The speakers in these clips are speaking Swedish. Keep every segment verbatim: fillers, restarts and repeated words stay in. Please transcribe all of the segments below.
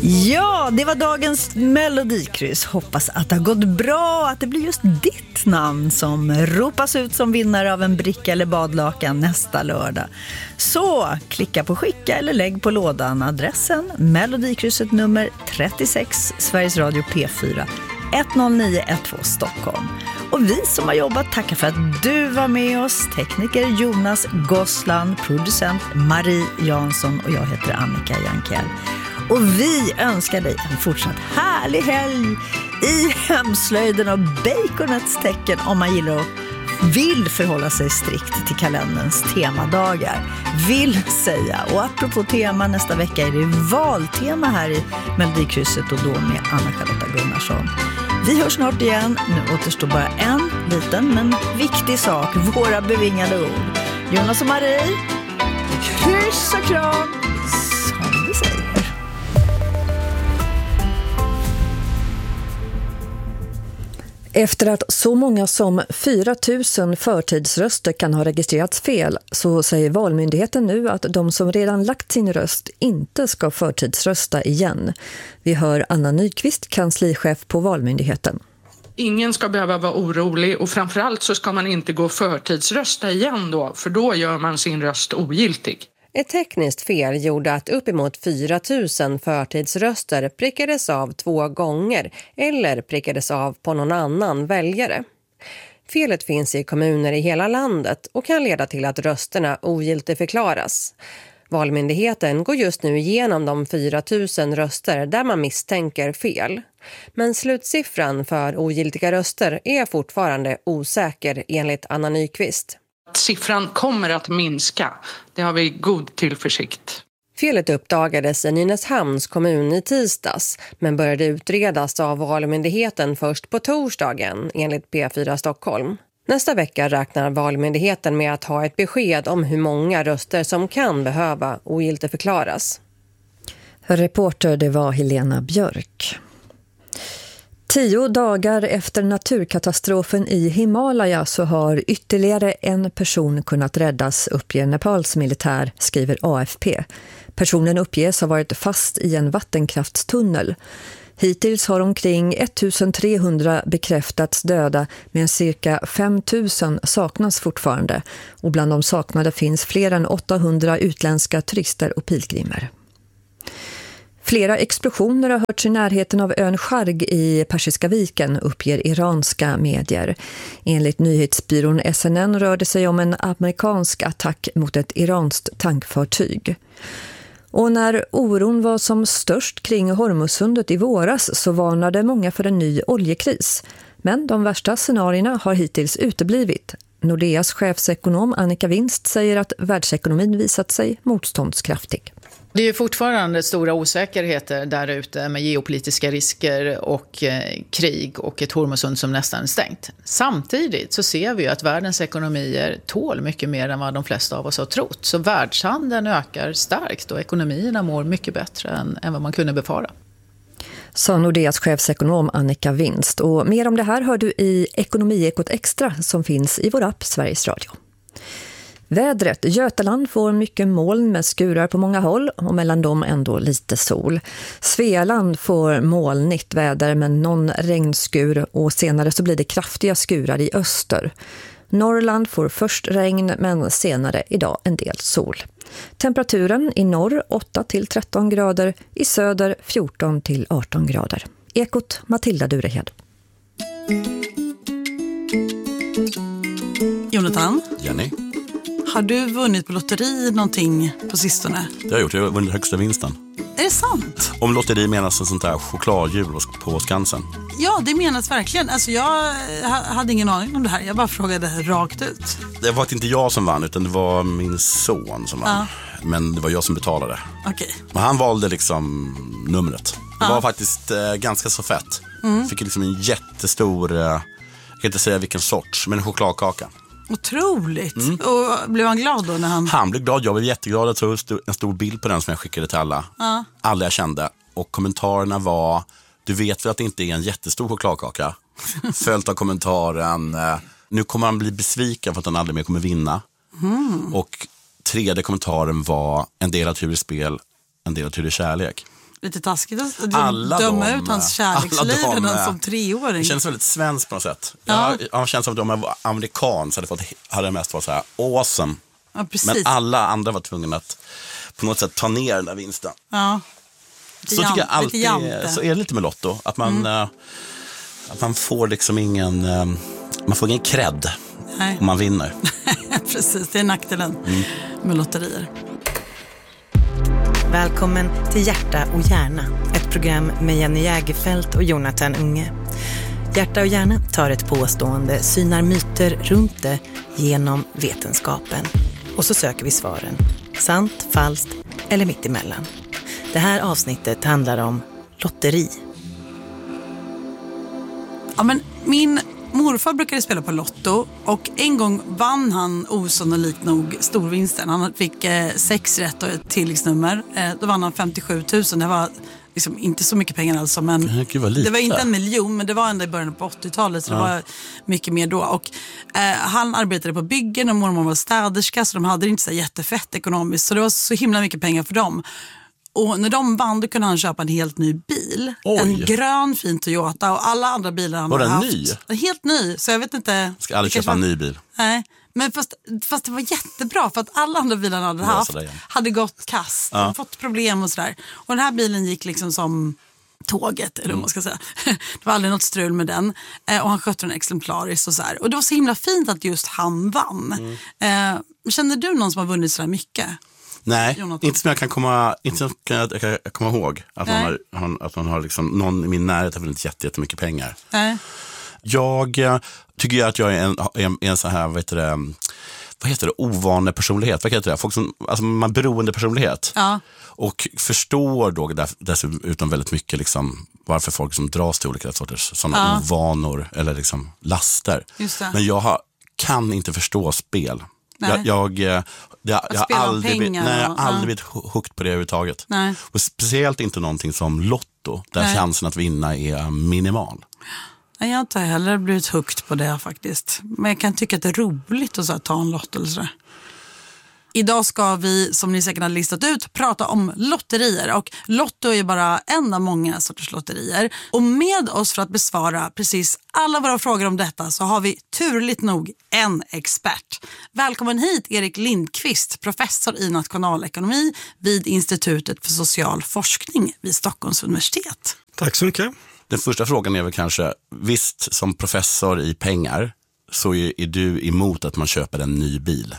Ja, det var dagens melodikryss. Hoppas att det har gått bra, att det blir just ditt namn som ropas ut som vinnare av en bricka eller badlakan nästa lördag. Så klicka på skicka eller lägg på lådan adressen melodikrysset nummer trettiosex, Sveriges Radio P fyra, ett noll nio ett två Stockholm. Och vi som har jobbat tackar för att du var med oss. Tekniker Jonas Gossland, producent Marie Jansson och jag heter Annika Jankell. Och vi önskar dig en fortsatt härlig helg i hemslöjden och baconets tecken om man gillar och vill förhålla sig strikt till kalenderns temadagar. Vill säga. Och apropå tema, nästa vecka är det valtema här i Melodikrysset och då med Anna-Charlotta Gunnarsson. Vi hörs snart igen. Nu återstår bara en liten men viktig sak. Våra bevingade ord. Jonas och Marie, kryss och kram, som vi säger. Efter att så många som fyra tusen förtidsröster kan ha registrerats fel så säger Valmyndigheten nu att de som redan lagt sin röst inte ska förtidsrösta igen. Vi hör Anna Nyqvist, kanslichef på Valmyndigheten. Ingen ska behöva vara orolig och framförallt så ska man inte gå förtidsrösta igen då, för då gör man sin röst ogiltig. Ett tekniskt fel gjorde att uppemot fyra tusen förtidsröster prickades av två gånger eller prickades av på någon annan väljare. Felet finns i kommuner i hela landet och kan leda till att rösterna ogiltigförklaras. Valmyndigheten går just nu igenom de fyra tusen röster där man misstänker fel. Men slutsiffran för ogiltiga röster är fortfarande osäker enligt Anna Nyqvist. Siffran kommer att minska. Det har vi god tillförsikt. Felet uppdagades i Nynäshamns kommun i tisdags men började utredas av Valmyndigheten först på torsdagen enligt P fyra Stockholm. Nästa vecka räknar Valmyndigheten med att ha ett besked om hur många röster som kan behöva ogiltigförklaras. Reporter det var Helena Björk. Tio dagar efter naturkatastrofen i Himalaya så har ytterligare en person kunnat räddas, uppger Nepals militär, skriver A F P. Personen uppges ha varit fast i en vattenkraftstunnel. Hittills har omkring ettusentrehundra bekräftats döda, men cirka fem tusen saknas fortfarande. Och bland de saknade finns fler än åttahundra utländska turister och pilgrimer. Flera explosioner har hörts i närheten av ön Sharg i Persiska viken, uppger iranska medier. Enligt nyhetsbyrån S N N rör det sig om en amerikansk attack mot ett iranskt tankfartyg. Och när oron var som störst kring Hormuzsundet i våras så varnade många för en ny oljekris. Men de värsta scenarierna har hittills uteblivit. Nordeas chefsekonom Annika Winst säger att världsekonomin visat sig motståndskraftig. Det är ju fortfarande stora osäkerheter där ute med geopolitiska risker och eh, krig och ett Hormuzsund som nästan är stängt. Samtidigt så ser vi ju att världens ekonomier tål mycket mer än vad de flesta av oss har trott. Så världshandeln ökar starkt och ekonomierna mår mycket bättre än, än vad man kunde befara. Sa Nordeas chefsekonom Annika Winst. Och mer om det här hör du i Ekonomiekot Extra som finns i vår app Sveriges Radio. Vädret. Götaland får mycket moln med skurar på många håll och mellan dem ändå lite sol. Svealand får molnigt väder med någon regnskur och senare så blir det kraftiga skurar i öster. Norrland får först regn men senare idag en del sol. Temperaturen i norr åtta till tretton grader, i söder fjorton till arton grader. Ekot Matilda Durehed. Jonathan? Jenny? Har du vunnit på lotteri någonting på sistone? Det har jag gjort, jag har vunnit högsta vinsten. Är det sant? Om lotteri menas en sånt där chokladhjul på Skansen. Ja, det menas verkligen. Alltså jag hade ingen aning om det här. Jag bara frågade rakt ut. Det var inte jag som vann utan det var min son som vann. Ja. Men det var jag som betalade. Okej. Och han valde liksom numret. Det ja. var faktiskt eh, ganska så fett. Mm. Fick liksom en jättestor, eh, jag kan inte säga vilken sorts, men en chokladkaka. Otroligt. Mm. Och blev han glad då när han... Han blev glad, jag blev jätteglad. Jag tog en stor bild på den som jag skickade till alla. Ja. Alla jag kände. Och kommentarerna var, du vet väl att det inte är en jättestor chokladkaka? Följt av kommentaren, nu kommer han bli besviken för att han aldrig mer kommer vinna. Mm. Och tredje kommentaren var, en del av tur i spel, en del av tur i kärlek. lite taskigt att alla döma de, ut hans kärleksliv de, som treåring. Det känns väldigt svenskt på något sätt. Ja. Jag, jag känns som att de var amerikansk hade, fått, hade mest varit så här awesome. Ja, precis. Men alla andra var tvungna att på något sätt ta ner den där vinsten. Ja. Så tycker jag alltid, så är det lite med Lotto. Att man, mm. äh, att man får liksom ingen, äh, man får ingen cred Nej. om man vinner. Precis, det är nackdelen mm. med lotterier. Välkommen till Hjärta och hjärna, ett program med Jenny Jägerfelt och Jonathan Unge. Hjärta och hjärna tar ett påstående, synar myter runt det genom vetenskapen. Och så söker vi svaren. Sant, falskt eller mittemellan. Det här avsnittet handlar om lotteri. Ja, men min morfar brukade spela på Lotto och en gång vann han osannolikt nog storvinsten. Han fick eh, sex rätt och ett tilläggsnummer. Eh, då vann han femtiosju tusen. Det var liksom inte så mycket pengar alltså, men det var, det var inte en miljon, men det var ändå i början på åttiotalet, så ja. det var mycket mer då. Och eh, han arbetade på byggen och mormor var städerska, så de hade det inte så jättefett ekonomiskt, så det var så himla mycket pengar för dem. Och när de vann då kunde han köpa en helt ny bil. Oj. En grön fin Toyota, och alla andra bilar han var hade haft. Ny? Helt ny, så jag vet inte. Ska aldrig köpa var... en ny bil. Nej, men fast, fast det var jättebra, för att alla andra bilar han hade haft hade gått kast, ja. fått problem och sådär. Och den här bilen gick liksom som tåget, eller mm. man ska säga. Det var aldrig något strul med den. Eh, och han skötte den exemplariskt och så här. Och det var så himla fint att just han vann. Mm. Eh, känner du någon som har vunnit så här mycket? Nej, Jonathan? Inte som jag kan komma, inte som jag kan komma ihåg. Att man har, han, att man har liksom, någon i min närhet har vunnit jättemycket pengar. Nej. Jag äh, tycker att jag är en, en, en så här, vad heter det, vad heter det, ovanlig personlighet. Vad heter det? Folk som, alltså man beroende personlighet. Ja. Och förstår då dessutom väldigt mycket liksom, varför folk som dras till olika sorters sådana ja. ovanor eller liksom laster. Men jag har, kan inte förstå spel. Nej. Jag, jag, jag, jag, jag har aldrig, blivit, nej, jag har aldrig blivit hooked på det överhuvudtaget. Nej. Och speciellt inte någonting som Lotto, där nej. chansen att vinna är minimal. Nej, jag har inte heller blivit hooked på det faktiskt. Men jag kan tycka att det är roligt att så här, ta en lott eller sådär. Idag ska vi, som ni säkert har listat ut, prata om lotterier. Och Lotto är bara en av många sorters lotterier. Och med oss för att besvara precis alla våra frågor om detta så har vi turligt nog en expert. Välkommen hit Erik Lindqvist, professor i nationalekonomi vid Institutet för social forskning vid Stockholms universitet. Tack så mycket. Den första frågan är väl kanske, visst som professor i pengar så är, är du emot att man köper en ny bil?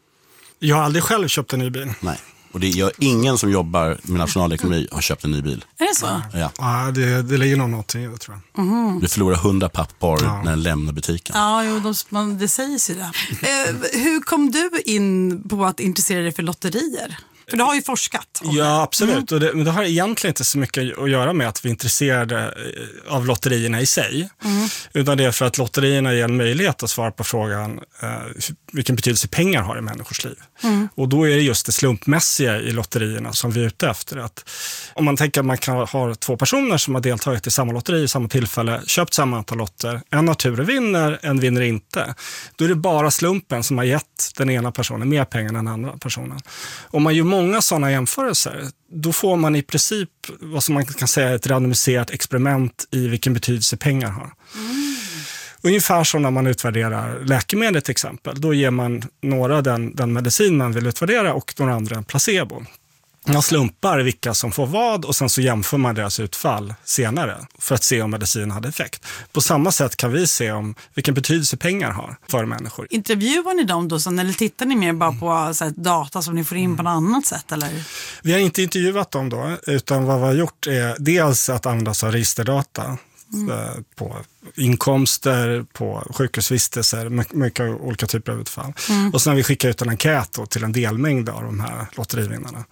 Jag har aldrig själv köpt en ny bil. Nej, och det är ingen som jobbar med nationalekonomi har köpt en ny bil. Är det så? Ja, ja det, det ligger nog något i det, tror jag. Mm. Du förlorar hundra pappar ja. när den lämnar butiken. Ja, jo, de, man, det sägs ju det. eh, hur kom du in på att intressera dig för lotterier? För du har ju forskat. Ja, absolut. Mm. Och det, men det har egentligen inte så mycket att göra med att vi är intresserade av lotterierna i sig. Mm. Utan det är för att lotterierna ger en möjlighet att svara på frågan eh, vilken betydelse pengar har i människors liv. Mm. Och då är det just det slumpmässiga i lotterierna som vi är ute efter. Att om man tänker att man kan ha två personer som har deltagit i samma lotteri i samma tillfälle, köpt samma antal lotter, en av tur vinner, en vinner inte. Då är det bara slumpen som har gett den ena personen mer pengar än den andra personen. Om man gör många sådana jämförelser, då får man i princip vad som man kan säga är ett randomiserat experiment i vilken betydelse pengar har. Mm. Ungefär som när man utvärderar läkemedel till exempel. Då ger man några den, den medicin man vill utvärdera och några andra en placebo. Man slumpar vilka som får vad och sen så jämför man deras utfall senare för att se om medicin hade effekt. På samma sätt kan vi se om vilken betydelse pengar har för människor. Intervjuar ni dem då sen, eller tittar ni mer bara på så här, data som ni får in på något annat sätt? Eller? Vi har inte intervjuat dem då, utan vad vi har gjort är dels att använda sig av registerdata. Mm. På inkomster, på sjukhusvistelser, mycket olika typer av utfall. Mm. Och sen har vi skickat ut en enkät då till en delmängd av de här lotterivinnarna.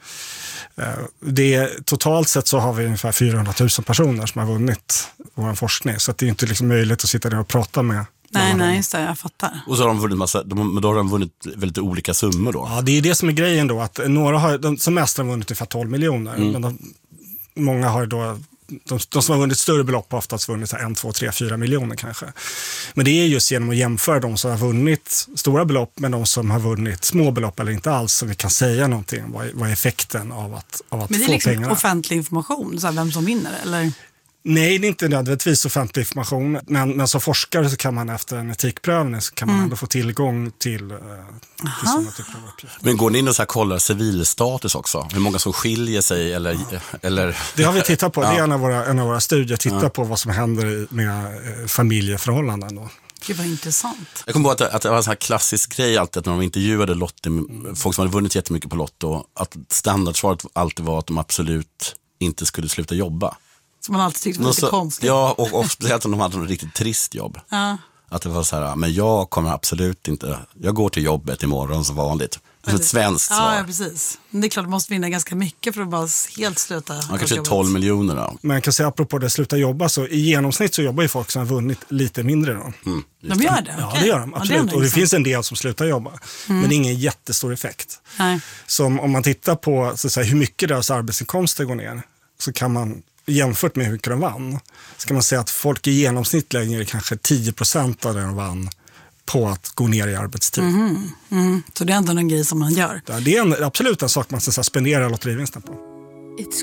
Det, totalt sett så har vi ungefär fyrahundratusen personer som har vunnit vår forskning. Så att det är inte liksom möjligt att sitta där och prata med. Nej, nej, just det, jag fattar. Och så har de vunnit massa, de, då har de vunnit väldigt olika summor då. Ja, det är det som är grejen då. Att några har, de, som mest har vunnit ungefär tolv miljoner. Mm. Men de, många har då de, de som har vunnit större belopp har oftast vunnit en, två, tre, fyra miljoner kanske. Men det är just genom att jämföra de som har vunnit stora belopp med de som har vunnit små belopp eller inte alls, så vi kan säga någonting om vad, vad är effekten av att, av att få pengarna. Men det är liksom pengarna. Offentlig information, så här, vem som vinner, eller? Nej, det är inte nödvändigtvis offentlig information. Men, men som forskare så kan man efter en etikprövning så kan man mm. ändå få tillgång till, uh, till sådana typer av uppgifter. Men går ni in och så här kollar civilstatus också? Hur många som skiljer sig? Eller, ja. eller... Det har vi tittat på. Ja. Det är en av våra, en av våra studier. Titta ja. på vad som händer med eh, familjeförhållanden då. Det var intressant. Jag kommer på att, att det var en sån här klassisk grej alltid, att när de intervjuade Lotto, folk som hade vunnit jättemycket på Lotto, att standardsvaret alltid var att de absolut inte skulle sluta jobba. Som man alltid tyckte var lite så, konstigt. Ja, och ofta att de hade en riktigt trist jobb. Ja. Att det var så här, men jag kommer absolut inte, jag går till jobbet imorgon som vanligt. Som ett svenskt svar. Ja, precis. Men det är klart, du måste vinna ganska mycket för att bara helt sluta. Man kanske tolv miljoner då. Men jag kan säga apropå det sluta jobba, så i genomsnitt så jobbar ju folk som har vunnit lite mindre då. Mm, de gör det? Ja, okay. det gör de, absolut. Ja, det och det finns en del som slutar jobba. Mm. Men det är ingen jättestor effekt. Nej. Som om man tittar på så att säga, hur mycket deras arbetsinkomster går ner, så kan man jämfört med hur mycket de vann, så kan man säga att folk i genomsnitt lägger kanske tio procent av det de vann på att gå ner i arbetstid. Mm, mm. Så det är ändå en grej som man gör? Det är en, absolut en sak man ska spendera lotterivinsten på.